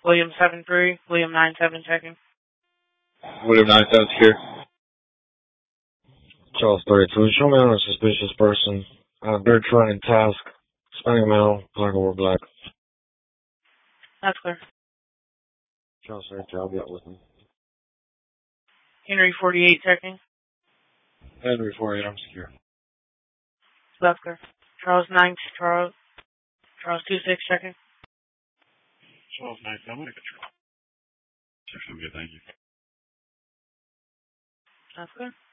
William 7-3, William 9-7 checking. William 9-7 secure. Charles 32, show me on a suspicious person. They're trying task, Hispanic male, black over black. That's clear. Charles 32, I'll be out with him. Henry 48 checking. Henry 48, I'm secure. That's clear. Charles 26 checking. Charles 9-7, I control. Check, I'm good, thank you. That's clear.